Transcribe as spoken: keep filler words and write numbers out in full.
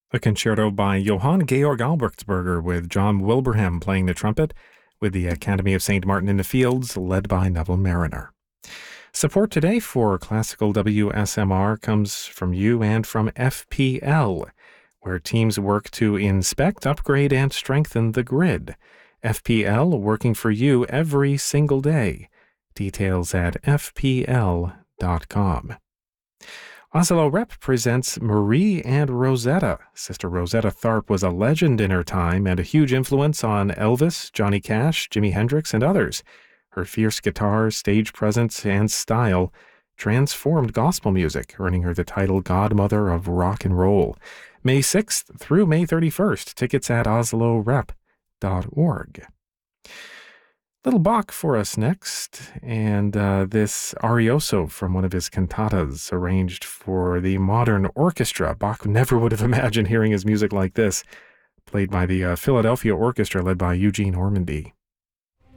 A concerto by Johann Georg Albrechtsberger with John Wilbraham playing the trumpet, with the Academy of Saint Martin in the Fields led by Neville Mariner. Support today for Classical W S M R comes from you and from F P L, where teams work to inspect, upgrade, and strengthen the grid. F P L working for you every single day. Details at f p l dot com. Oslo Rep presents Marie and Rosetta. Sister Rosetta Tharpe was a legend in her time and a huge influence on Elvis, Johnny Cash, Jimi Hendrix, and others. Her fierce guitar, stage presence, and style transformed gospel music, earning her the title Godmother of Rock and Roll. May sixth through May thirty-first. Tickets at oslo rep dot org. Little Bach for us next, and uh, this Arioso from one of his cantatas arranged for the modern orchestra. Bach never would have imagined hearing his music like this, played by the uh, Philadelphia Orchestra led by Eugene Ormandy.